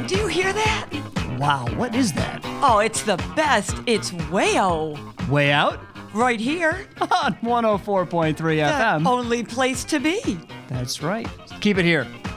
Do you hear that? Wow, what is that? Oh, it's the best. It's Wayo. Way out? Right here. On 104.3 The FM. only place to be. That's right. Keep it here.